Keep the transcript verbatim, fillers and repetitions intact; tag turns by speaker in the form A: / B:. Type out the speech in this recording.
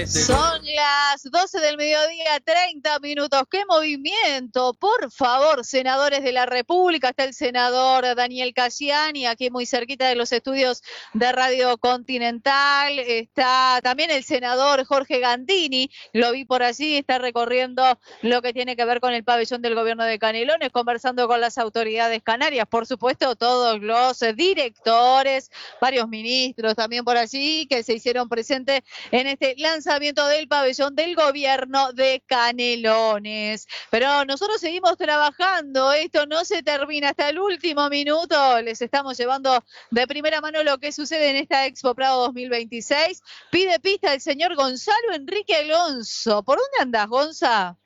A: Son las doce del mediodía, treinta minutos. ¡Qué movimiento! Por favor, senadores de la República. Está el senador Daniel Casciani, aquí muy cerquita de los estudios de Radio Continental. Está también el senador Jorge Gandini. Lo vi por allí, está recorriendo lo que tiene que ver con el pabellón del gobierno de Canelones, conversando con las autoridades canarias. Por supuesto, todos los directores, varios ministros también por allí, que se hicieron presentes en este lanzamiento del pabellón del gobierno de Canelones. Pero nosotros seguimos trabajando, esto no se termina hasta el último minuto. Les estamos llevando de primera mano lo que sucede en esta Expo Prado dos mil veintiséis. Pide pista el señor Gonzalo Enrique Alonso. ¿Por dónde andás, Gonza?